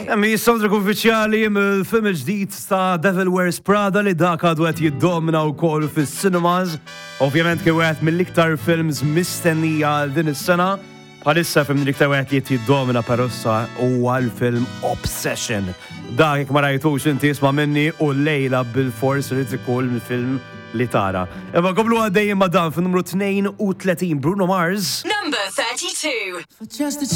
Mi soundtrack uffiċjali mill-film ġdid ta' Devil Wears Prada li dak għadu għet jiddomina wkoll fis-cinemas. Ovvjament kien wieħed mill-iktar films mistennija għal din is-sena. Bħalissa film mill-iktar wieħed li qed jiddomina parossa huwa l-film Obsession. Dak jekk ma rajtux inti isma' minni u lejla bil-fors irid ikun il-film li tara. Imma komplu għaddejjem ma' dan fin-numru 32 Bruno Mars. Number 32.